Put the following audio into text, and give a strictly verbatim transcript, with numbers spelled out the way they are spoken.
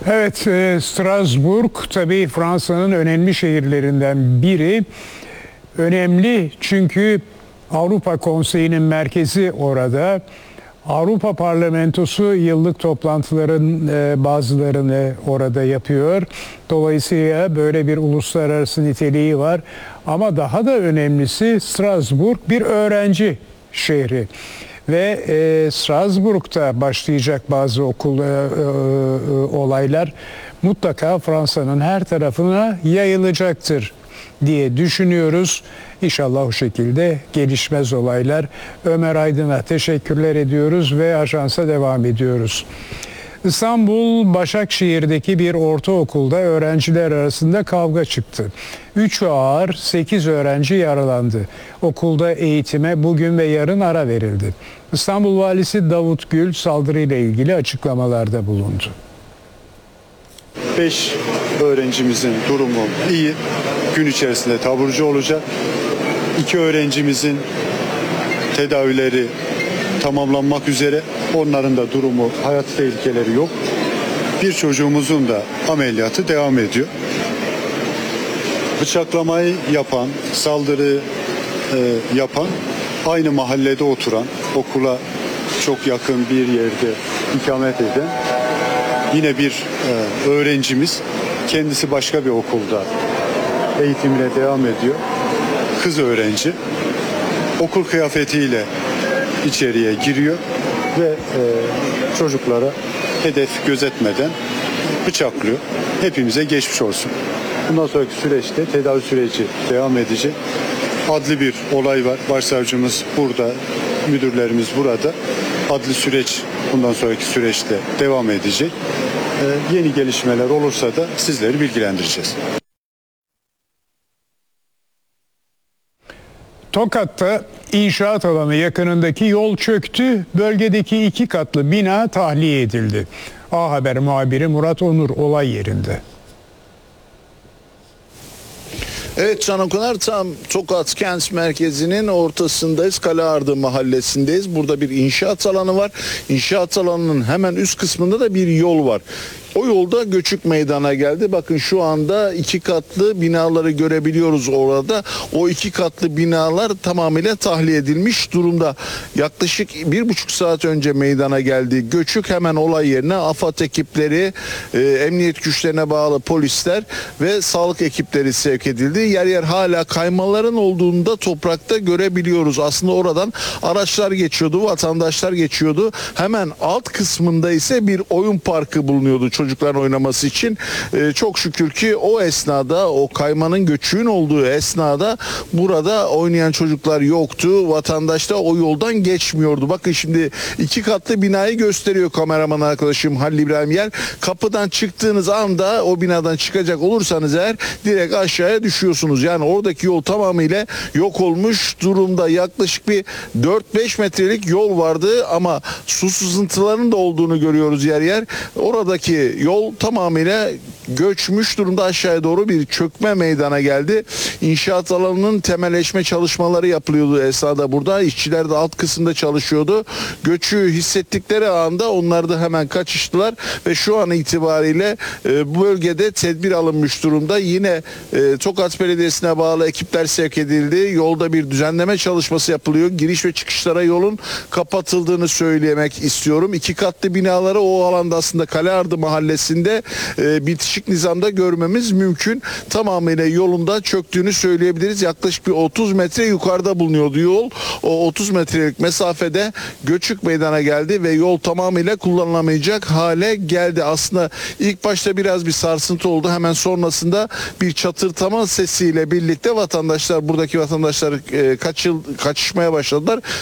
Evet, e, Strasbourg tabii Fransa'nın önemli şehirlerinden biri. Önemli çünkü Avrupa Konseyi'nin merkezi orada. Avrupa Parlamentosu yıllık toplantıların e, bazılarını orada yapıyor. Dolayısıyla böyle bir uluslararası niteliği var. Ama daha da önemlisi Strasbourg bir öğrenci şehri. Ve e, Strasbourg'da başlayacak bazı okul e, e, olaylar mutlaka Fransa'nın her tarafına yayılacaktır diye düşünüyoruz. İnşallah o şekilde gelişmez olaylar. Ömer Aydın'a teşekkürler ediyoruz ve ajansa devam ediyoruz. İstanbul Başakşehir'deki bir ortaokulda öğrenciler arasında kavga çıktı. üç ağır, sekiz öğrenci yaralandı. Okulda eğitime bugün ve yarın ara verildi. İstanbul Valisi Davut Gül saldırıyla ilgili açıklamalarda bulundu. beş öğrencimizin durumu iyi. Gün içerisinde taburcu olacak. iki öğrencimizin tedavileri tamamlanmak üzere. Onların da durumu, hayat tehlikeleri yok. Bir çocuğumuzun da ameliyatı devam ediyor. Bıçaklamayı yapan, saldırı e, yapan, aynı mahallede oturan, okula çok yakın bir yerde ikamet eden yine bir e, öğrencimiz. Kendisi başka bir okulda eğitimine devam ediyor. Kız öğrenci. Okul kıyafetiyle içeriye giriyor ve e, çocuklara hedef gözetmeden bıçaklıyor. Hepimize geçmiş olsun. Bundan sonraki süreçte tedavi süreci devam edecek. Adli bir olay var. Başsavcımız burada, müdürlerimiz burada. Adli süreç bundan sonraki süreçte devam edecek. Ee, yeni gelişmeler olursa da sizleri bilgilendireceğiz. Tokat'ta inşaat alanı yakınındaki yol çöktü. Bölgedeki iki katlı bina tahliye edildi. A Haber muhabiri Murat Onur olay yerinde. Evet Can Okunar, tam Tokat kent merkezinin ortasındayız. Kaleardı mahallesindeyiz. Burada bir inşaat alanı var. İnşaat alanının hemen üst kısmında da bir yol var. O yolda göçük meydana geldi. Bakın şu anda iki katlı binaları görebiliyoruz orada. O iki katlı binalar tamamıyla tahliye edilmiş durumda. Yaklaşık bir buçuk saat önce meydana geldi göçük. Hemen olay yerine AFAD ekipleri, e, emniyet güçlerine bağlı polisler ve sağlık ekipleri sevk edildi. Yer yer hala kaymaların olduğunu da toprakta görebiliyoruz. Aslında oradan araçlar geçiyordu, vatandaşlar geçiyordu. Hemen alt kısmında ise bir oyun parkı bulunuyordu çocukların oynaması için. Ee, çok şükür ki o esnada, o kaymanın, göçüğün olduğu esnada burada oynayan çocuklar yoktu. Vatandaş da o yoldan geçmiyordu. Bakın şimdi iki katlı binayı gösteriyor kameraman arkadaşım Halil İbrahim Yer. Kapıdan çıktığınız anda, o binadan çıkacak olursanız eğer, direkt aşağıya düşüyorsunuz. Yani oradaki yol tamamıyla yok olmuş durumda. Yaklaşık bir dört beş metrelik yol vardı ama su sızıntılarının da olduğunu görüyoruz yer yer. Oradaki yol tamamıyla göçmüş durumda, aşağıya doğru bir çökme meydana geldi. İnşaat alanının temelleşme çalışmaları yapılıyordu esnada burada. İşçiler de alt kısımda çalışıyordu. Göçü hissettikleri anda onlar da hemen kaçıştılar ve şu an itibariyle e, bu bölgede tedbir alınmış durumda. Yine e, Tokat Belediyesi'ne bağlı ekipler sevk edildi. Yolda bir düzenleme çalışması yapılıyor. Giriş ve çıkışlara yolun kapatıldığını söylemek istiyorum. İki katlı binaları o alanda, aslında Kaleardı mahallesinde e, bitişik nizamda görmemiz mümkün. Tamamıyla yolunda çöktüğünü söyleyebiliriz. Yaklaşık bir otuz metre yukarıda bulunuyordu yol. O otuz metrelik mesafede göçük meydana geldi ve yol tamamıyla kullanılamayacak hale geldi. Aslında ilk başta biraz bir sarsıntı oldu. Hemen sonrasında bir çatırtama sesiyle birlikte vatandaşlar, buradaki vatandaşlar e, kaçıl, kaçışmaya başladılar